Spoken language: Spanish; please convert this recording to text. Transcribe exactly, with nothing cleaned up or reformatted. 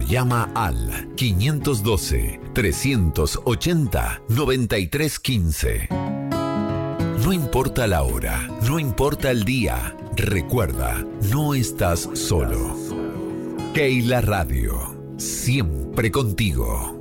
llama al quinientos doce, trescientos ochenta, noventa y tres quince. No importa la hora, no importa el día, recuerda, no estás solo. Keila Radio, siempre contigo.